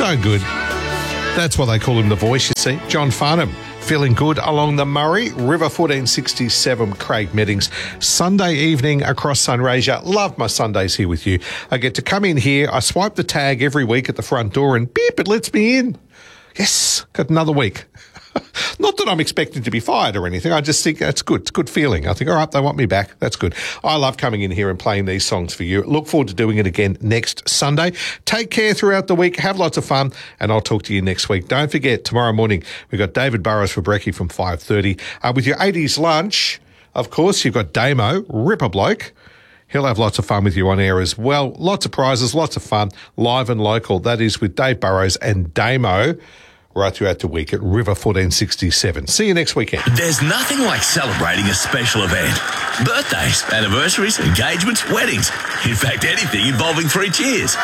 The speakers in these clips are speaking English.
So good. That's why they call him the voice, you see. John Farnham, feeling good along the Murray. River 1467, Craig Meddings. Sunday evening across Sunraysia. Love my Sundays here with you. I get to come in here. I swipe the tag every week at the front door and beep, it lets me in. Yes, got another week. Not that I'm expecting to be fired or anything. I just think that's good. It's a good feeling. I think, all right, they want me back. That's good. I love coming in here and playing these songs for you. Look forward to doing it again next Sunday. Take care throughout the week. Have lots of fun, and I'll talk to you next week. Don't forget, tomorrow morning, we've got David Burrows for brekkie from 5:30. With your 80s lunch, of course, you've got Damo, Ripper Bloke. He'll have lots of fun with you on air as well. Lots of prizes, lots of fun, live and local. That is with Dave Burrows and Damo right throughout the week at River 1467. See you next weekend. There's nothing like celebrating a special event. Birthdays, anniversaries, engagements, weddings. In fact, anything involving 3 cheers.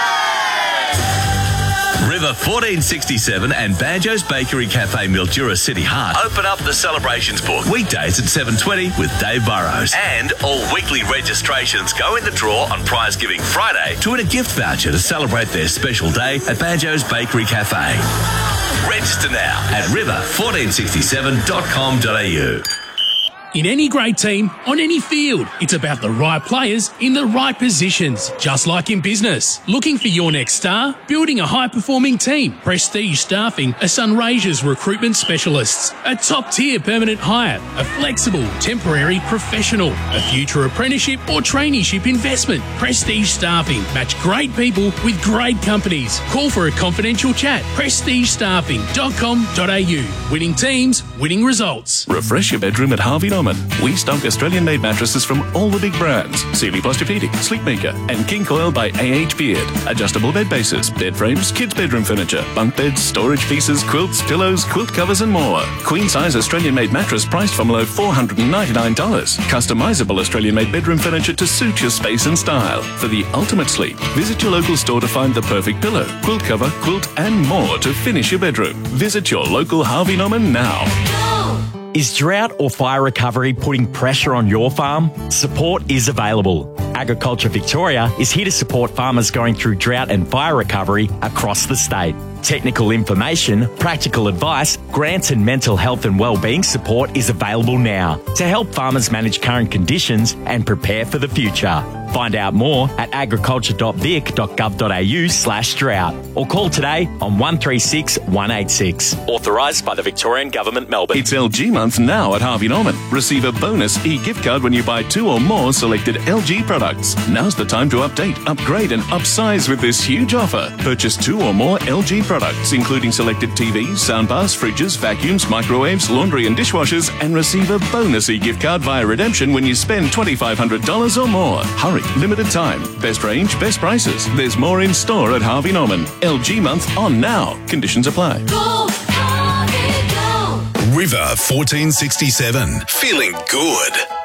River 1467 and Banjo's Bakery Cafe Mildura City Heart open up the celebrations book weekdays at 7:20 with Dave Burrows. And all weekly registrations go in the draw on Prize Giving Friday to win a gift voucher to celebrate their special day at Banjo's Bakery Cafe. Register now at river1467.com.au. In any great team, on any field, it's about the right players in the right positions, just like in business. Looking for your next star? Building a high-performing team? Prestige Staffing are Sunraysia's recruitment specialists. A top-tier permanent hire, a flexible, temporary professional, a future apprenticeship or traineeship investment. Prestige Staffing match great people with great companies. Call for a confidential chat. prestigestaffing.com.au. Winning teams, winning results. Refresh your bedroom at Harvey Norman. We stock Australian-made mattresses from all the big brands. Sealy Posturepedic, Sleepmaker, and King Coil by A.H. Beard. Adjustable bed bases, bed frames, kids' bedroom furniture, bunk beds, storage pieces, quilts, pillows, quilt covers, and more. Queen-size Australian-made mattress priced from below $499. Customizable Australian-made bedroom furniture to suit your space and style. For the ultimate sleep, visit your local store to find the perfect pillow, quilt cover, quilt, and more to finish your bedroom. Visit your local Harvey Norman now. Is drought or fire recovery putting pressure on your farm? Support is available. Agriculture Victoria is here to support farmers going through drought and fire recovery across the state. Technical information, practical advice, grants and mental health and wellbeing support is available now to help farmers manage current conditions and prepare for the future. Find out more at agriculture.vic.gov.au/drought or call today on 136 186. Authorised by the Victorian Government, Melbourne. It's LG month now at Harvey Norman. Receive a bonus e-gift card when you buy 2 or more selected LG products. Now's the time to update, upgrade and upsize with this huge offer. Purchase 2 or more LG products, including selected TVs, soundbars, fridges, vacuums, microwaves, laundry and dishwashers, and receive a bonus e-gift card via redemption when you spend $2,500 or more. Hurry, limited time, best range, best prices. There's more in store at Harvey Norman. LG month on now. Conditions apply. Go, Harvey, go. River 1467. Feeling good.